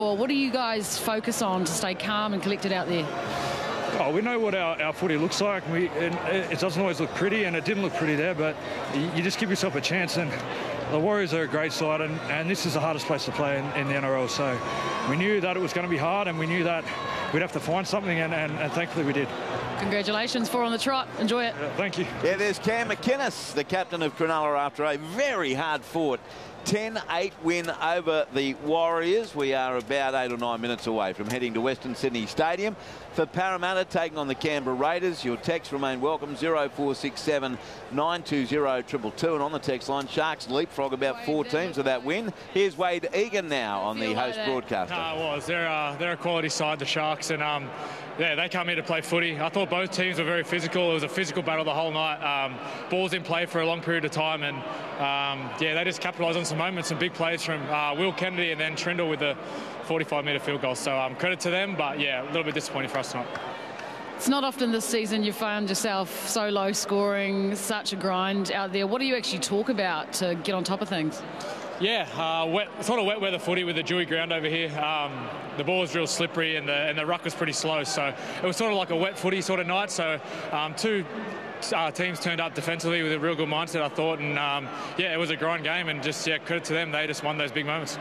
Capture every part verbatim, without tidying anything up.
Well, what do you guys focus on to stay calm and collected out there? Oh, we know what our, our footy looks like. We, it, it doesn't always look pretty, and it didn't look pretty there, but you, you just give yourself a chance. And the Warriors are a great side, and, and this is the hardest place to play in, in the N R L. So we knew that it was going to be hard, and we knew that we'd have to find something, and, and, and thankfully we did. Congratulations, four on the trot. Enjoy it. Yeah, thank you. Yeah, there's Cam McInnes, the captain of Cronulla, after a very hard-fought ten eight win over the Warriors. We are about eight or nine minutes away from heading to Western Sydney Stadium for Parramatta taking on the Canberra Raiders. Your texts remain welcome, zero four six seven, nine two zero, two two two. And on the text line, Sharks leapfrog about four teams of that win. Here's Wade Egan now on the host broadcaster. No, it was. They're, uh, they're a quality side, the Sharks, and um, yeah, they come here to play footy. I thought both teams were very physical. It was a physical battle the whole night. Um, balls in play for a long period of time, and um, yeah, they just capitalised on some moments, some big plays from uh, Will Kennedy and then Trindle with the forty-five metre field goal. So um, credit to them, but yeah, a little bit disappointing for us tonight. It's not often this season you found yourself so low scoring, such a grind out there. What do you actually talk about to get on top of things? Yeah, uh, wet, sort of wet weather footy with the dewy ground over here. Um, the ball was real slippery and the, and the ruck was pretty slow. So it was sort of like a wet footy sort of night. So um, two uh, teams turned up defensively with a real good mindset, I thought. And um, yeah, it was a grind game, and just yeah, credit to them. They just won those big moments.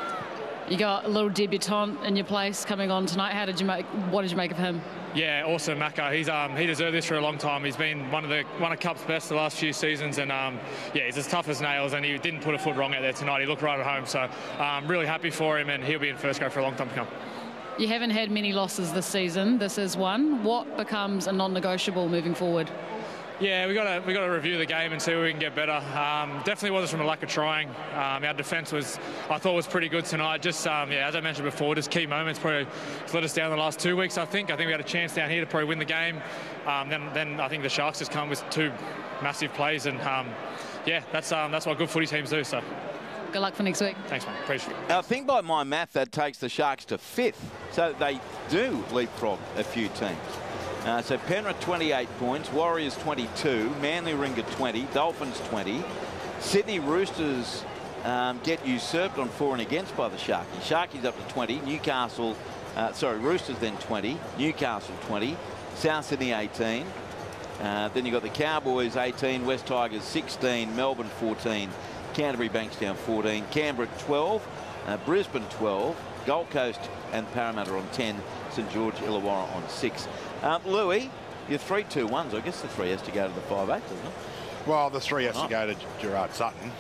You got a little debutant in your place coming on tonight. How did you make? What did you make of him? Yeah, awesome, Macca. He's um, he deserved this for a long time. He's been one of the one of Cup's best the last few seasons, and um, yeah, he's as tough as nails. And he didn't put a foot wrong out there tonight. He looked right at home. So I'm um, really happy for him, and he'll be in first grade for a long time to come. You haven't had many losses this season. This is one. What becomes a non-negotiable moving forward? Yeah, we got to we got to review the game and see where we can get better. Um, definitely wasn't from a lack of trying. Um, our defence was, I thought, was pretty good tonight. Just um, yeah, as I mentioned before, just key moments probably let us down the last two weeks. I think I think we had a chance down here to probably win the game. Um, then then I think the Sharks just come with two massive plays, and um, yeah, that's um, that's what good footy teams do. So. Good luck for next week. Thanks, mate. Appreciate it. I think by my math that takes the Sharks to fifth, so they do leapfrog a few teams. Uh, so Penrith twenty-eight points, Warriors twenty-two, Manly Ringer twenty, Dolphins twenty. Sydney Roosters um, get usurped on for and against by the Sharkies. Sharkies up to twenty, Newcastle, uh, sorry, Roosters then twenty, Newcastle twenty, South Sydney eighteen. Uh, then you've got the Cowboys eighteen, West Tigers sixteen, Melbourne fourteen, Canterbury Bankstown fourteen, Canberra twelve, uh, Brisbane twelve, Gold Coast and Parramatta on ten, St George Illawarra on six. Um, Louis, your three two ones, I guess the three has to go to the five eight, doesn't it? Well, the three has oh. to go to Gerard Sutton.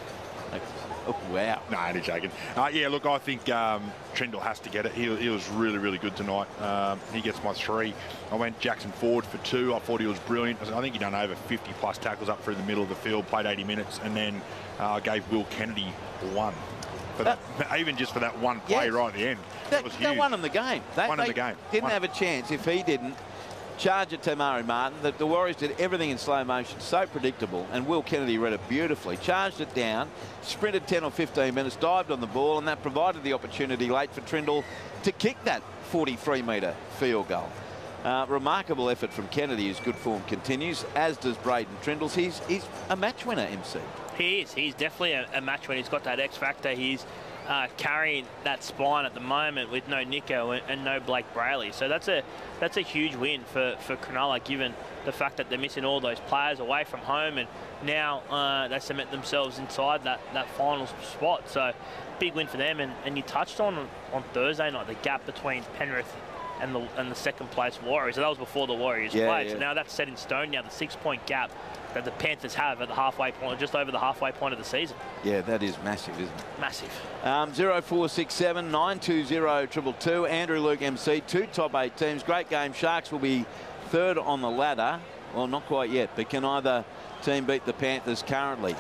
Oh, wow. No, only joking. Uh, yeah, look, I think um, Trindle has to get it. He, he was really, really good tonight. Um, he gets my three. I went Jackson Ford for two. I thought he was brilliant. I think he done over fifty plus tackles up through the middle of the field, played eighty minutes, and then I uh, gave Will Kennedy one. For that, that, even just for that one play yes. right at the end. That, that was huge. That won him the game. They, won they him the game. Didn't won have a chance if he didn't charge at Tamari Martin. The, the Warriors did everything in slow motion, so predictable, and Will Kennedy read it beautifully. Charged it down, sprinted ten or fifteen minutes, dived on the ball, and that provided the opportunity late for Trindle to kick that forty-three metre field goal. Uh, remarkable effort from Kennedy, whose good form continues, as does Braden Trindle's. He's, he's a match winner, M C. He is. He's definitely a, a match winner. He's got that X factor. He's uh, carrying that spine at the moment with no Nico and, and no Blake Brayley. So that's a that's a huge win for, for Cronulla, given the fact that they're missing all those players away from home, and now uh, they cement themselves inside that, that final spot. So big win for them. And, and you touched on on Thursday night the gap between Penrith and the and the second place Warriors. So that was before the Warriors yeah, played. Yeah. So now that's set in stone now, the six point gap that the Panthers have at the halfway point, just over the halfway point of the season. Yeah, that is massive, isn't it? Massive. Um, zero four six seven, nine two zero, two two two. Andrew Luke M C, two top eight teams. Great game. Sharks will be third on the ladder. Well, not quite yet, but can either team beat the Panthers currently?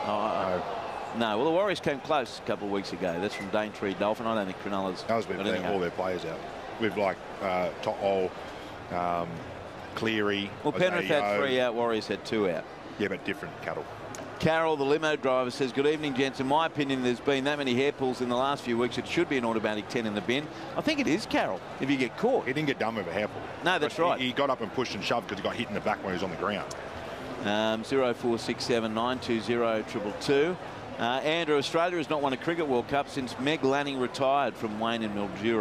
Oh, no. no. Well, the Warriors came close a couple of weeks ago. That's from Daintree Dolphin. I don't think Cronulla's that was with their, all their players out. With like uh, To'o, um, Cleary. Well, Penrith had three out, Warriors had two out. Yeah, but different cattle. Carol, the limo driver, says, good evening, gents. In my opinion, there's been that many hair pulls in the last few weeks. It should be an automatic ten in the bin. I think it is, Carol, if you get caught. He didn't get done with a hair pull. No, that's but right. He, he got up and pushed and shoved because he got hit in the back when he was on the ground. Um, zero four six seven, nine two zero, two two two. Uh, Andrew, Australia has not won a Cricket World Cup since Meg Lanning retired from Wayne and Mildura.